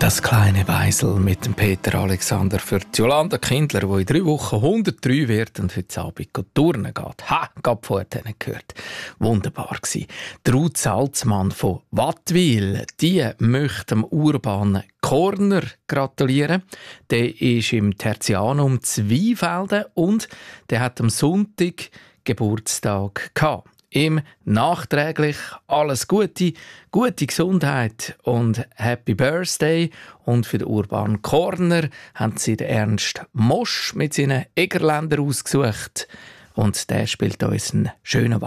Das kleine Weisel mit dem Peter Alexander für die Jolanda Kindler, die in 3 Wochen 103 wird und heute Abend turnen geht. Ha, gerade vorher gehört. Wunderbar gsi. Ruth Salzmann von Wattwil, die möchte dem urbanen Corner gratulieren. Der ist im Tertianum Zweifelden und der hat am Sonntag Geburtstag gehabt. Ihm nachträglich alles Gute, gute Gesundheit und Happy Birthday. Und für den Urban Corner haben sie den Ernst Mosch mit seinen Egerländer ausgesucht. Und der spielt uns einen schönen